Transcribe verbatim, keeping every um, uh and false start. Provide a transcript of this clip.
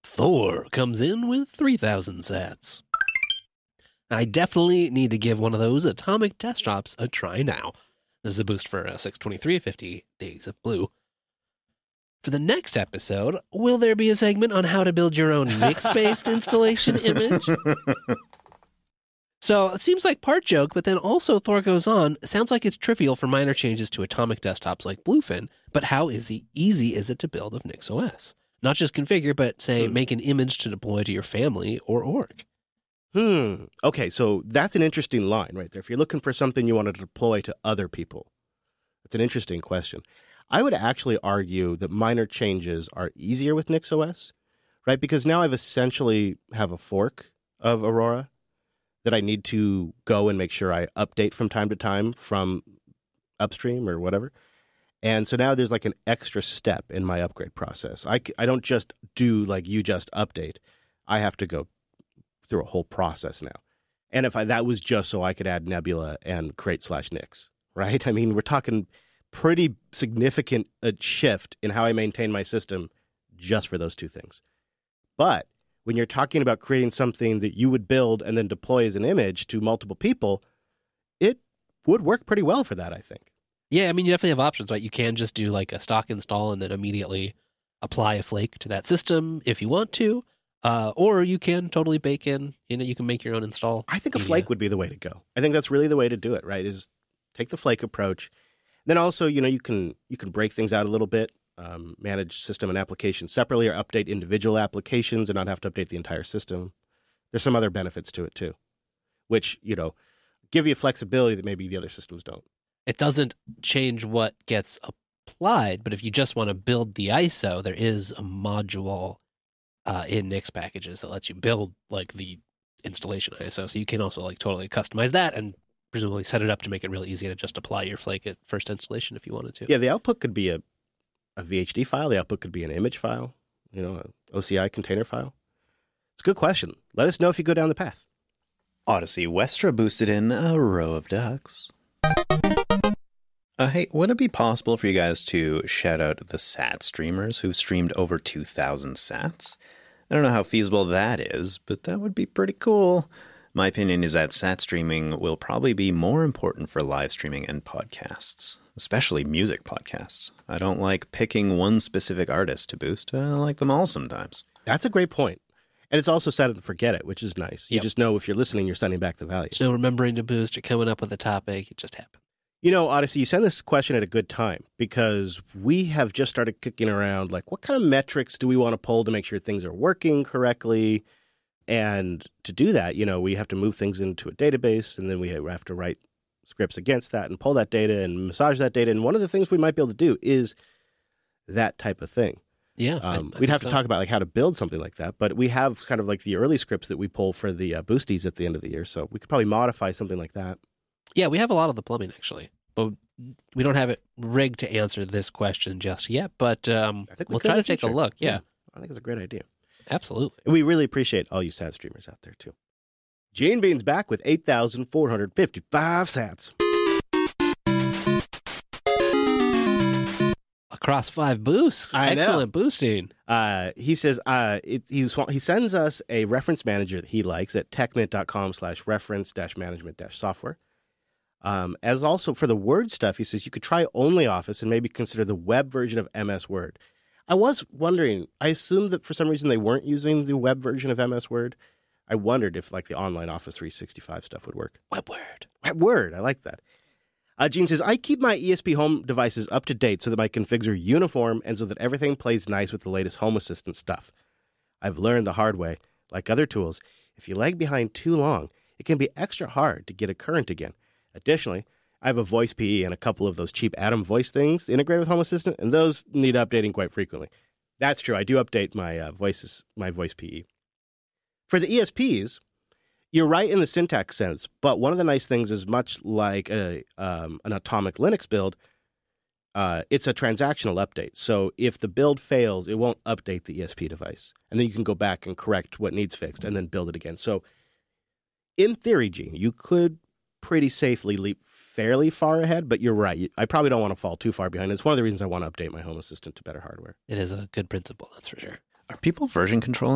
Thor comes in with three thousand sats. I definitely need to give one of those atomic desktops a try now. This is a boost for uh, six twenty-three fifty Days of Blue. For the next episode, will there be a segment on how to build your own Nix-based installation image? So it seems like part joke, but then also Thor goes on, sounds like it's trivial for minor changes to atomic desktops like Bluefin, but how easy, easy is it to build with NixOS? Not just configure, but say, hmm. make an image to deploy to your family or org. Hmm. Okay, so that's an interesting line right there. If you're looking for something you want to deploy to other people, that's an interesting question. I would actually argue that minor changes are easier with NixOS, right? Because now I've essentially have a fork of Aurora that I need to go and make sure I update from time to time from upstream or whatever. And so now there's like an extra step in my upgrade process. I, I don't just do like you just update. I have to go through a whole process now. And if I, that was just so I could add Nebula and create slash Nix, right? I mean, we're talking pretty significant a shift in how I maintain my system just for those two things. But when you're talking about creating something that you would build and then deploy as an image to multiple people, it would work pretty well for that, I think. Yeah, I mean, you definitely have options, right? You can just do like a stock install and then immediately apply a flake to that system if you want to. Uh, or you can totally bake in, you know, you can make your own install. I think a flake would be the way to go. I think that's really the way to do it, right? Is take the flake approach. Then also, you know, you can you can break things out a little bit. Um, manage system and applications separately or update individual applications and not have to update the entire system. There's some other benefits to it too, which, you know, give you flexibility that maybe the other systems don't. It doesn't change what gets applied, but if you just want to build the I S O, there is a module uh, in Nix packages that lets you build like the installation I S O. So you can also like totally customize that and presumably set it up to make it really easy to just apply your flake at first installation if you wanted to. Yeah, the output could be a A V H D file. The output could be an image file, you know, an O C I container file. It's a good question. Let us know if you go down the path. Odyssey Westra boosted in a row of ducks. Uh, hey, would it be possible for you guys to shout out the sat streamers who've streamed over two thousand sats? I don't know how feasible that is, but that would be pretty cool. My opinion is that sat streaming will probably be more important for live streaming and podcasts, especially music podcasts. I don't like picking one specific artist to boost. I like them all sometimes. That's a great point. And it's also set up to forget it, which is nice. You Yep. just know if you're listening, you're sending back the value. There's no remembering to boost or coming up with a topic. It just happened. You know, Odyssey, you send this question at a good time because we have just started kicking around, like, what kind of metrics do we want to pull to make sure things are working correctly? And to do that, you know, we have to move things into a database, and then we have to write scripts against that and pull that data and massage that data. And one of the things we might be able to do is that type of thing. Yeah. Um, I, I we'd have to so. talk about like how to build something like that. But we have kind of like the early scripts that we pull for the uh, boosties at the end of the year. So we could probably modify something like that. Yeah, we have a lot of the plumbing, actually. But we don't have it rigged to answer this question just yet. But um, I think we we'll could try in to the take a future. look. Yeah. yeah. I think it's a great idea. Absolutely. And we really appreciate all you sat streamers out there, too. Gene Bean's back with eight thousand four hundred fifty-five sats. Across five boosts. I know. Excellent boosting. Uh, he says uh, it, he's, he sends us a reference manager that he likes at techmint.com slash reference dash management dash software. Um, as also for the Word stuff, he says you could try OnlyOffice and maybe consider the web version of M S Word. I was wondering, I assumed that for some reason they weren't using the web version of M S Word. I wondered if like the online Office three sixty-five stuff would work. Web Word. Web Word, I like that. Uh, Gene says, I keep my E S P Home devices up to date so that my configs are uniform and so that everything plays nice with the latest Home Assistant stuff. I've learned the hard way, like other tools, if you lag behind too long, it can be extra hard to get it current again. Additionally, I have a voice P E and a couple of those cheap Atom voice things integrated with Home Assistant, and those need updating quite frequently. That's true. I do update my uh, voices, my voice P E. For the E S Ps, you're right in the syntax sense, but one of the nice things is much like a, um, an Atomic Linux build, uh, it's a transactional update. So if the build fails, it won't update the E S P device. And then you can go back and correct what needs fixed and then build it again. So in theory, Gene, you could pretty safely leap fairly far ahead, but you're right. I probably don't want to fall too far behind. It's one of the reasons I want to update my Home Assistant to better hardware. It is a good principle, that's for sure. Are people version controlling